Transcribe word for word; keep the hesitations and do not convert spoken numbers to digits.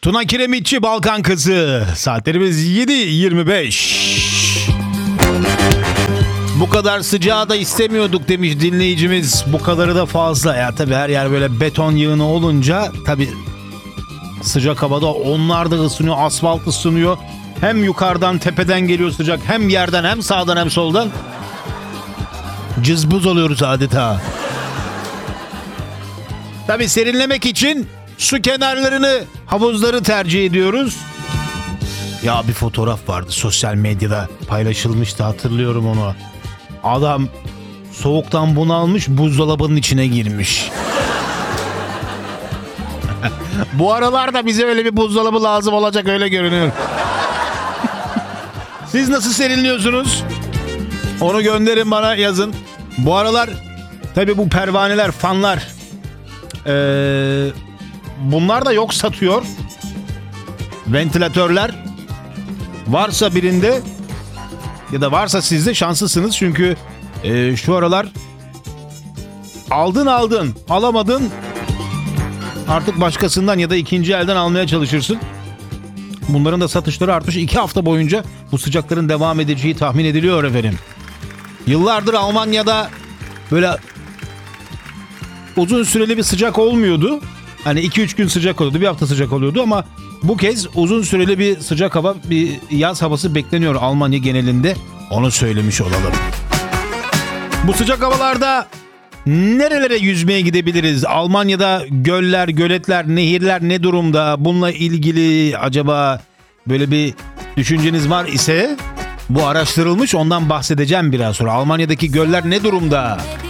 Tuna Kiremitçi, Balkan Kızı. Saatlerimiz yedi yirmi beş. Bu kadar sıcağı da istemiyorduk demiş dinleyicimiz. Bu kadarı da fazla. Ya tabii her yer böyle beton yığını olunca tabii sıcak havada onlar da ısınıyor, asfalt ısınıyor. Hem yukarıdan tepeden geliyor sıcak, hem yerden hem sağdan hem soldan. Cızbız oluyoruz adeta. Tabii serinlemek için su kenarlarını, havuzları tercih ediyoruz. Ya bir fotoğraf vardı sosyal medyada paylaşılmıştı, hatırlıyorum onu. Adam soğuktan bunalmış, buzdolabının içine girmiş. Bu aralarda bize öyle bir buzdolabı lazım olacak, öyle görünüyor. Siz nasıl serinliyorsunuz? Onu gönderin bana, yazın. Bu aralar tabii bu pervaneler, fanlar, ee, bunlar da yok satıyor. Ventilatörler varsa birinde ya da varsa sizde şanslısınız. Çünkü ee, şu aralar aldın aldın alamadın, artık başkasından ya da ikinci elden almaya çalışırsın. Bunların da satışları artmış. iki hafta boyunca bu sıcakların devam edeceği tahmin ediliyor efendim. Yıllardır Almanya'da böyle uzun süreli bir sıcak olmuyordu. Hani iki üç gün sıcak oluyordu, bir hafta sıcak oluyordu ama bu kez uzun süreli bir sıcak hava, bir yaz havası bekleniyor Almanya genelinde. Onu söylemiş olalım. Bu sıcak havalarda nerelere yüzmeye gidebiliriz? Almanya'da göller, göletler, nehirler ne durumda? Bununla ilgili acaba böyle bir düşünceniz var ise bu araştırılmış, ondan bahsedeceğim biraz sonra. Almanya'daki göller ne durumda?